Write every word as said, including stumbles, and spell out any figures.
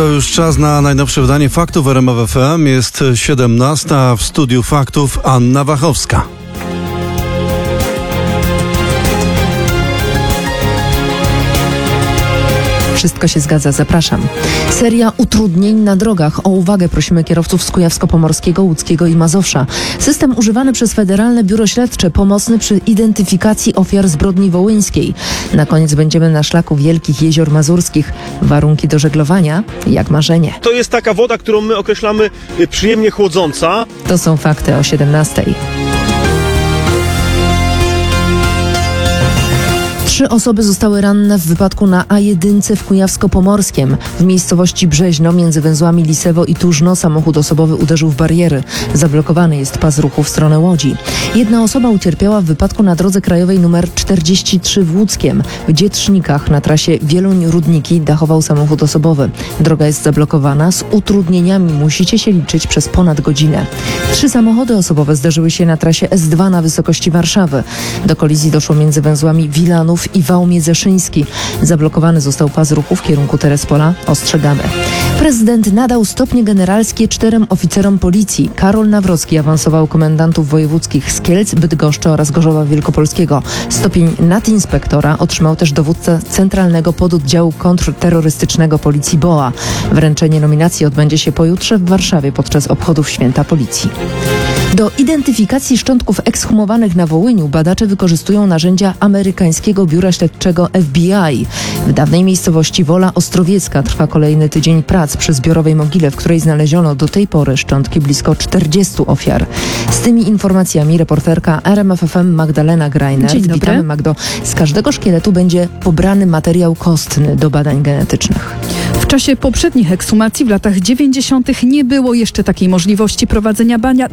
To już czas na najnowsze wydanie Faktów w R M F F M. Jest siedemnasta, a w studiu Faktów Anna Wachowska. Wszystko się zgadza, zapraszam. Seria utrudnień na drogach. O uwagę prosimy kierowców z Kujawsko-Pomorskiego, Łódzkiego i Mazowsza. System używany przez Federalne Biuro Śledcze pomocny przy identyfikacji ofiar zbrodni wołyńskiej. Na koniec będziemy na szlaku Wielkich Jezior Mazurskich. Warunki do żeglowania jak marzenie. To jest taka woda, którą my określamy przyjemnie chłodząca. To są fakty o siedemnastej. Trzy osoby zostały ranne w wypadku na A jeden w Kujawsko-Pomorskiem. W miejscowości Brzeźno między węzłami Lisewo i Tużno samochód osobowy uderzył w bariery. Zablokowany jest pas ruchu w stronę Łodzi. Jedna osoba ucierpiała w wypadku na drodze krajowej nr czterdzieści trzy w Łódzkiem. W Dzietrznikach na trasie Wieluń-Rudniki dachował samochód osobowy. Droga jest zablokowana. Z utrudnieniami musicie się liczyć przez ponad godzinę. Trzy samochody osobowe zdarzyły się na trasie S dwa na wysokości Warszawy. Do kolizji doszło między węzłami Wilanów i Wałmie-Zeszyński. Zablokowany został pas ruchu w kierunku Terespola. Ostrzegamy. Prezydent nadał stopnie generalskie czterem oficerom policji. Karol Nawrocki awansował komendantów wojewódzkich z Kielc, Bydgoszczy oraz Gorzowa Wielkopolskiego. Stopień nadinspektora otrzymał też dowódca Centralnego Pododdziału Kontrterrorystycznego Policji B O A. Wręczenie nominacji odbędzie się pojutrze w Warszawie podczas obchodów Święta Policji. Do identyfikacji szczątków ekshumowanych na Wołyniu badacze wykorzystują narzędzia amerykańskiego biura śledczego F B I. W dawnej miejscowości Wola Ostrowiecka trwa kolejny tydzień prac przy zbiorowej mogile, w której znaleziono do tej pory szczątki blisko czterdziestu ofiar. Z tymi informacjami reporterka R M F F M Magdalena Greiner. Dzień dobry. Witamy, Magdo. Z każdego szkieletu będzie pobrany materiał kostny do badań genetycznych. W czasie poprzednich ekshumacji w latach dziewięćdziesiątych nie było jeszcze takiej możliwości prowadzenia bania,